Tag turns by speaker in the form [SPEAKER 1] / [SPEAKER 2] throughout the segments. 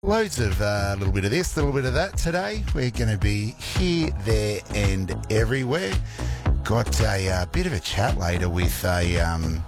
[SPEAKER 1] Loads of a little bit of this, a little bit of that today. We're going to be here, there and everywhere. Got a bit of a chat later with a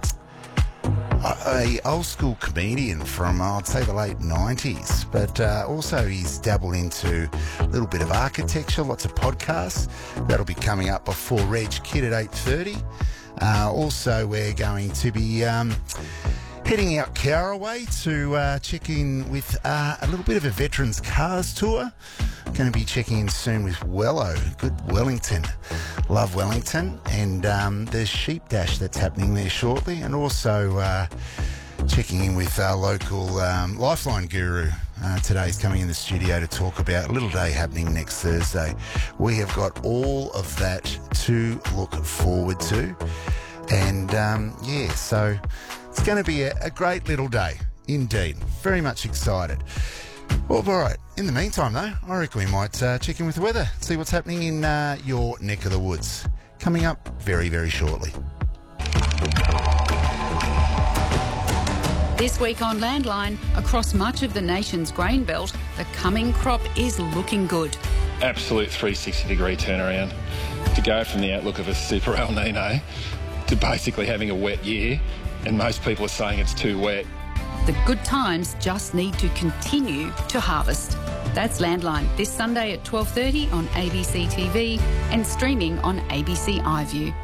[SPEAKER 1] old school comedian from, I'd say, the late 90s. But also he's dabbled into a little bit of architecture, lots of podcasts. That'll be coming up before Reg Kid at 8:30. Also, we're going to be heading out Cowra way to check in with a little bit of a Veterans Cars tour. Going to be checking in soon with Wello, good Wellington. Love Wellington. And there's Sheep Dash that's happening there shortly. And also checking in with our local Lifeline guru. Today's coming in the studio to talk about a little day happening next Thursday. We have got all of that to look forward to. And so it's going to be a great little day, indeed. Very much excited. Well, all right. In the meantime, though, I reckon we might check in with the weather, see what's happening in your neck of the woods. Coming up very, very shortly.
[SPEAKER 2] This week on Landline, across much of the nation's grain belt, the coming crop is looking good.
[SPEAKER 3] Absolute 360-degree turnaround. To go from the outlook of a super El Nino to basically having a wet year, and most people are saying it's too wet.
[SPEAKER 2] The good times just need to continue to harvest. That's Landline, this Sunday at 12:30 on ABC TV and streaming on ABC iView.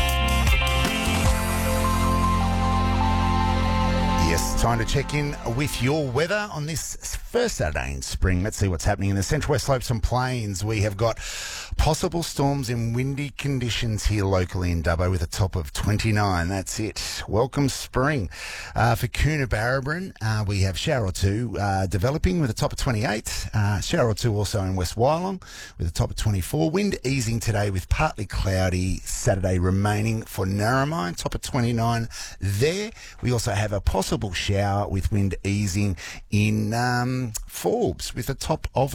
[SPEAKER 1] Yes, time to check in with your weather on this first Saturday in spring. Let's see what's happening in the Central West Slopes and Plains. We have got possible storms and windy conditions here locally in Dubbo with a top of 29. That's it. Welcome spring. For Coonabarabran, we have shower or two developing with a top of 28. Shower or two also in West Wyalong with a top of 24. Wind easing today with partly cloudy. Saturday remaining for Narromine, top of 29 there. We also have a possible shower with wind easing in Forbes with a top of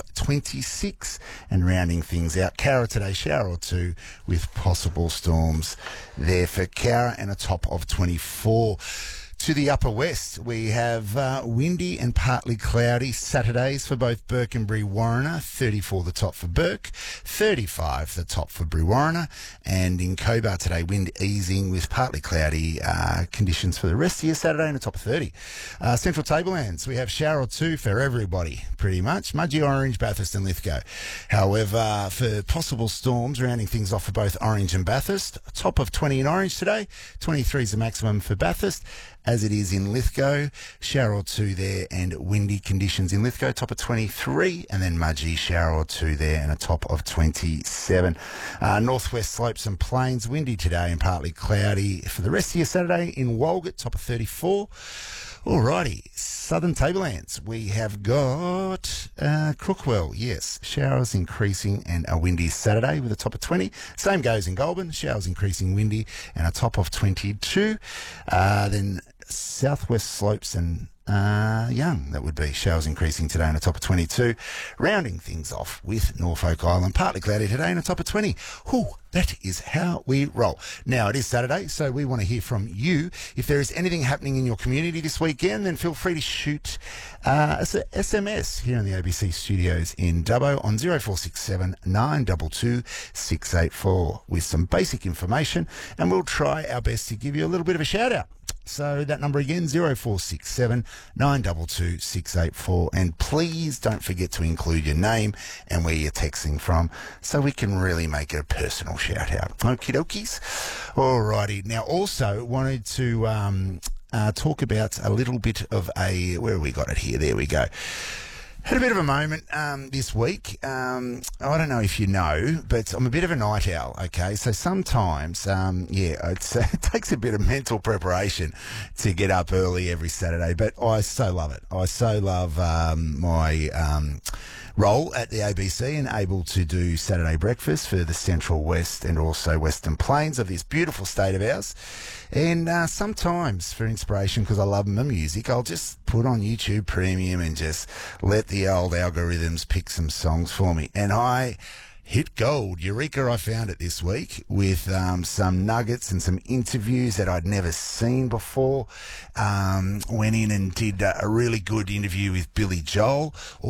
[SPEAKER 1] 26. And rounding things out, Cowra today, shower or two with possible storms there for Cowra and a top of 24. To the upper west, we have windy and partly cloudy Saturdays for both Burke and Brewarrina. 34 the top for Burke, 35 the top for Brewarrina. And in Cobar today, wind easing with partly cloudy conditions for the rest of your Saturday and a top of 30. Central Tablelands, we have shower or two for everybody, pretty much. Mudgee, Orange, Bathurst and Lithgow. However, for possible storms, rounding things off for both Orange and Bathurst, top of 20 in Orange today, 23 is the maximum for Bathurst. As it is in Lithgow, shower or two there and windy conditions in Lithgow, top of 23, and then Mudgee, shower or two there and a top of 27. Northwest Slopes and Plains, windy today and partly cloudy for the rest of your Saturday in Walgett, top of 34. Alrighty, Southern Tablelands, we have got Crookwell, yes, showers increasing and a windy Saturday with a top of 20. Same goes in Goulburn, showers increasing, windy and a top of 22. Then Southwest Slopes and Young, that would be showers increasing today and a top of 22. Rounding things off with Norfolk Island, partly cloudy today and a top of 20. Whew, that is how we roll. Now, it is Saturday, so we want to hear from you. If there is anything happening in your community this weekend, then feel free to shoot us an SMS here in the ABC studios in Dubbo on 0467 922 684 with some basic information, and we'll try our best to give you a little bit of a shout out. So that number again, 0467 922 684. And please don't forget to include your name and where you're texting from so we can really make it a personal shout out. Okie dokies. Alrighty. Now, also wanted to talk about a little bit of where have we got it here? There we go. Had a bit of a moment this week. I don't know if you know, but I'm a bit of a night owl, okay? So sometimes, it takes a bit of mental preparation to get up early every Saturday, but I so love it. I so love my role at the ABC and able to do Saturday breakfast for the Central West and also Western Plains of this beautiful state of ours. And sometimes for inspiration, because I love my music, I'll just put on YouTube Premium and just let the old algorithms pick some songs for me. And I hit gold. Eureka, I found it this week with some nuggets and some interviews that I'd never seen before. Went in and did a really good interview with Billy Joel.